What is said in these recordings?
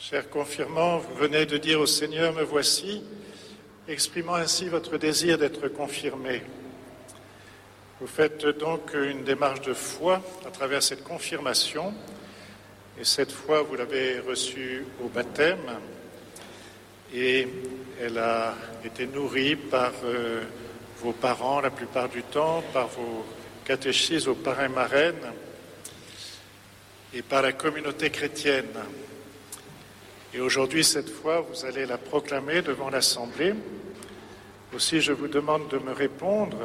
Chers confirmants, vous venez de dire au Seigneur, me voici, exprimant ainsi votre désir d'être confirmé. Vous faites donc une démarche de foi à travers cette confirmation, et cette foi, vous l'avez reçue au baptême, et elle a été nourrie par vos parents la plupart du temps, par vos catéchistes, vos parrains marraines, et par la communauté chrétienne. Et aujourd'hui, cette foi, vous allez la proclamer devant l'Assemblée. Aussi, je vous demande de me répondre.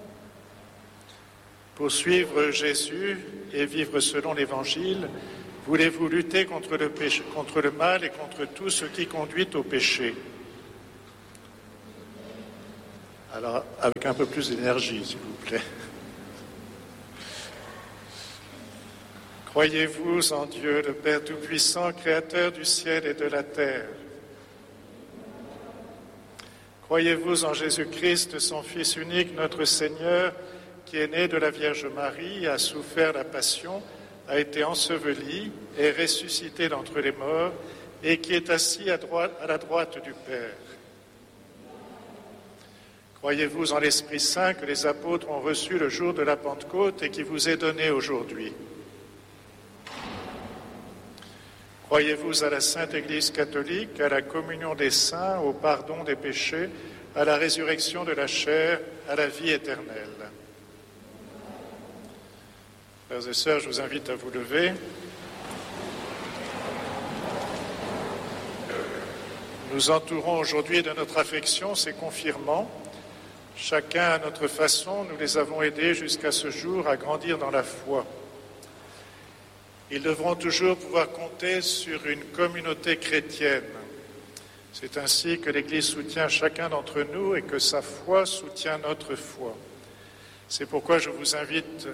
Pour suivre Jésus et vivre selon l'Évangile, voulez-vous lutter contre le péché, contre le mal et contre tout ce qui conduit au péché? Alors, avec un peu plus d'énergie, s'il vous plaît. Croyez-vous en Dieu, le Père Tout-Puissant, Créateur du ciel et de la terre? Croyez-vous en Jésus-Christ, son Fils unique, notre Seigneur, qui est né de la Vierge Marie, a souffert la passion, a été enseveli et ressuscité d'entre les morts, et qui est assis à la droite du Père? Croyez-vous en l'Esprit Saint que les apôtres ont reçu le jour de la Pentecôte et qui vous est donné aujourd'hui? Croyez-vous à la Sainte Église catholique, à la communion des saints, au pardon des péchés, à la résurrection de la chair, à la vie éternelle? Frères et sœurs, je vous invite à vous lever. Nous entourons aujourd'hui de notre affection ces confirmants. Chacun à notre façon, nous les avons aidés jusqu'à ce jour à grandir dans la foi. Ils devront toujours pouvoir compter sur une communauté chrétienne. C'est ainsi que l'Église soutient chacun d'entre nous et que sa foi soutient notre foi. C'est pourquoi je vous invite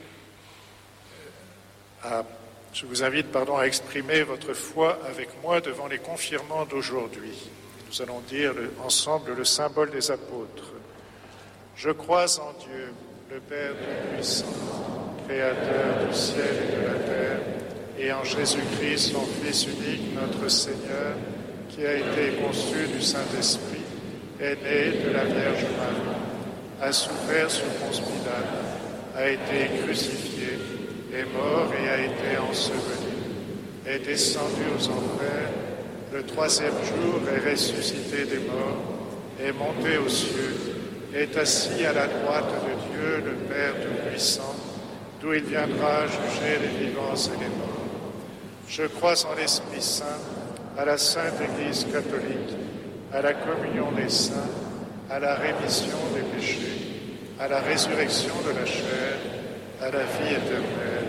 à exprimer votre foi avec moi devant les confirmants d'aujourd'hui. Nous allons dire ensemble le symbole des apôtres. Je crois en Dieu, le Père Tout-Puissant, Créateur du ciel et de la terre, et en Jésus-Christ, son Fils unique, notre Seigneur, qui a été conçu du Saint-Esprit, est né de la Vierge Marie, a souffert sous Ponce Pilate, a été crucifié, est mort et a été enseveli, est descendu aux enfers, le troisième jour est ressuscité des morts, est monté aux cieux, est assis à la droite de Dieu, le Père Tout-Puissant, d'où il viendra juger les vivants et les morts. Je crois en l'Esprit Saint, à la Sainte Église catholique, à la communion des saints, à la rémission des péchés, à la résurrection de la chair, à la vie éternelle.